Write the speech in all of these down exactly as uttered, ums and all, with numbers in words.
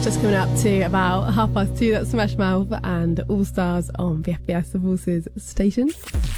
just coming up to about half past two. That's Smash Mouth and All Stars on V F B S, the Voices station.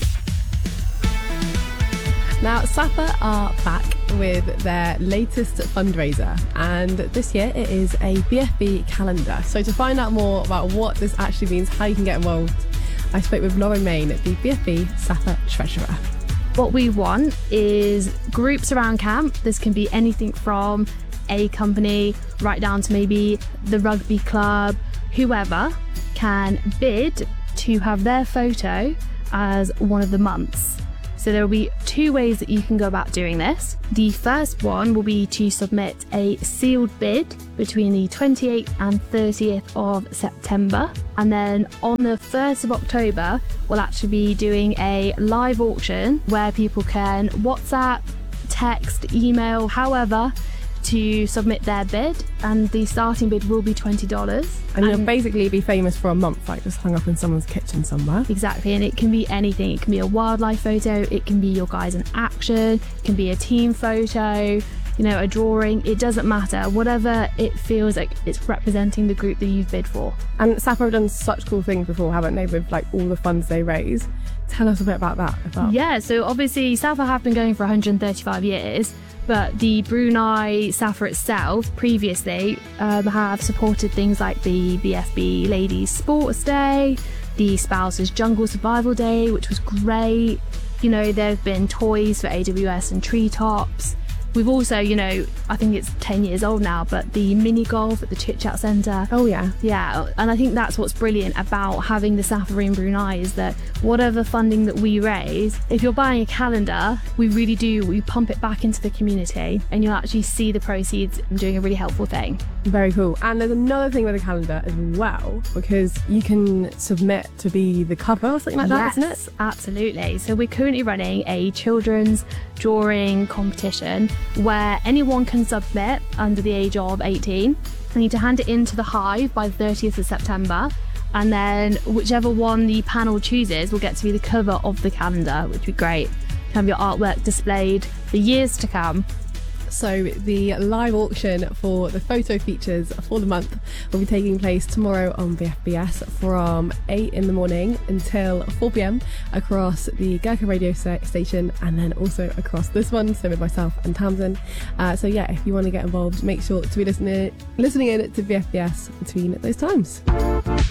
Now, Safa are back with their latest fundraiser, and this year it is a B F B calendar. So to find out more about what this actually means, how you can get involved, I spoke with Lauren Main, the B F B Safa treasurer. What we want is groups around camp. This can be anything from a company right down to maybe the rugby club. Whoever can bid to have their photo as one of the months. So there will be two ways that you can go about doing this. The first one will be to submit a sealed bid between the twenty-eighth and thirtieth of September. And then on the first of October, we'll actually be doing a live auction where people can WhatsApp, text, email, however, to submit their bid, and the starting bid will be twenty dollars. And, and you'll basically be famous for a month, like just hung up in someone's kitchen somewhere. Exactly, and it can be anything. It can be a wildlife photo, it can be your guys in action, it can be a team photo, you know, a drawing. It doesn't matter. Whatever it feels like it's representing the group that you've bid for. And Safa have done such cool things before, haven't they, with like all the funds they raise. Tell us a bit about that. About... Yeah, so obviously Safa have been going for one hundred thirty-five years. But the Brunei Safa itself previously um, have supported things like the B F B Ladies Sports Day, the Spouses Jungle Survival Day, which was great. You know, there have been toys for A W S and Treetops. We've also, you know, I think it's ten years old now, but the mini golf at the Chit Chat Centre. Oh, yeah. Yeah, and I think that's what's brilliant about having the Safa in Brunei is that whatever funding that we raise, if you're buying a calendar, we really do, we pump it back into the community and you'll actually see the proceeds doing a really helpful thing. Very cool. And there's another thing with the calendar as well, because you can submit to be the cover or something like that, yes, isn't it? Absolutely. So we're currently running a children's drawing competition where anyone can submit under the age of eighteen. They need to hand it in to the Hive by the thirtieth of September, and then whichever one the panel chooses will get to be the cover of the calendar, which would be great. Have your artwork displayed for years to come. So the live auction for the photo features for the month will be taking place tomorrow on V F B S from eight in the morning until four p.m. across the Gurkha radio station, and then also across this one, so with myself and Tamsin. Uh, so yeah, if you want to get involved, make sure to be listening listening in to V F B S between those times.